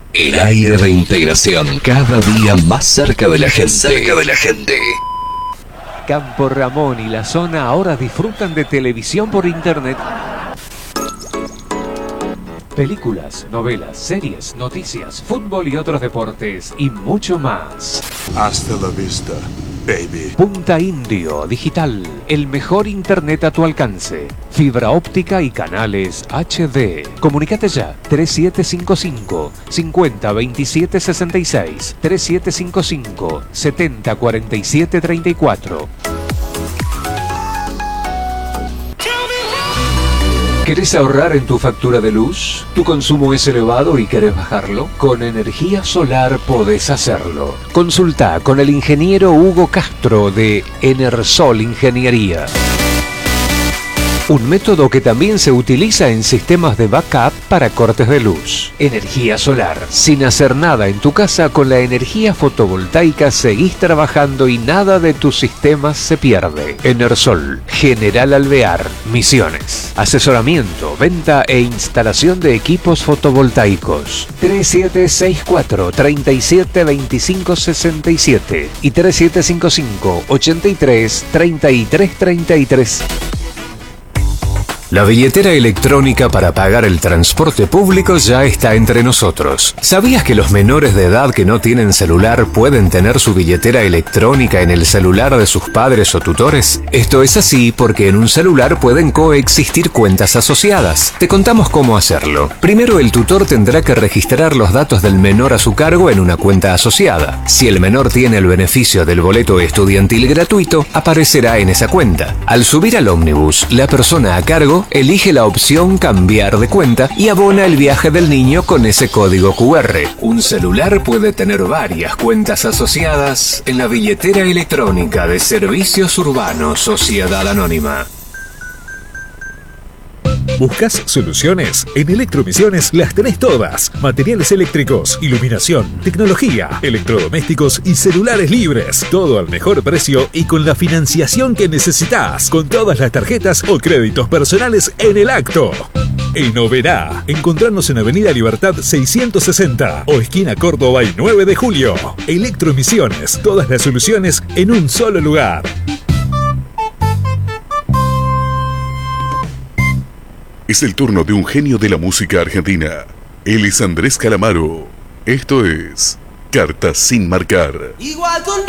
El aire de integración, cada día más cerca de la gente. Campo Ramón y la zona ahora disfrutan de televisión por internet. Películas, novelas, series, noticias, fútbol y otros deportes y mucho más. Hasta la vista, baby. Punta Indio Digital, el mejor internet a tu alcance. Fibra óptica y canales HD. Comunicate ya, 3755 50 27 66, 3755 70 47 34. ¿Querés ahorrar en tu factura de luz? ¿Tu consumo es elevado y querés bajarlo? Con energía solar podés hacerlo. Consulta con el ingeniero Hugo Castro de Enersol Ingeniería. Un método que también se utiliza en sistemas de backup para cortes de luz. Energía solar. Sin hacer nada en tu casa, con la energía fotovoltaica seguís trabajando y nada de tus sistemas se pierde. Enersol, General Alvear, Misiones. Asesoramiento, venta e instalación de equipos fotovoltaicos. 3764 37 25 67 y 3755 83 33 33. La billetera electrónica para pagar el transporte público ya está entre nosotros. ¿Sabías que los menores de edad que no tienen celular pueden tener su billetera electrónica en el celular de sus padres o tutores? Esto es así porque en un celular pueden coexistir cuentas asociadas. Te contamos cómo hacerlo. Primero, el tutor tendrá que registrar los datos del menor a su cargo en una cuenta asociada. Si el menor tiene el beneficio del boleto estudiantil gratuito, aparecerá en esa cuenta. Al subir al ómnibus, la persona a cargo elige la opción cambiar de cuenta y abona el viaje del niño con ese código QR. Un celular puede tener varias cuentas asociadas en la billetera electrónica de Servicios Urbanos Sociedad Anónima. ¿Buscas soluciones? En Electromisiones las tenés todas. Materiales eléctricos, iluminación, tecnología, electrodomésticos y celulares libres. Todo al mejor precio y con la financiación que necesitas. Con todas las tarjetas o créditos personales en el acto. En Oberá, encontrarnos en Avenida Libertad 660 o esquina Córdoba y 9 de julio. Electromisiones, todas las soluciones en un solo lugar. Es el turno de un genio de la música argentina. Él es Andrés Calamaro. Esto es Cartas sin marcar. Igual con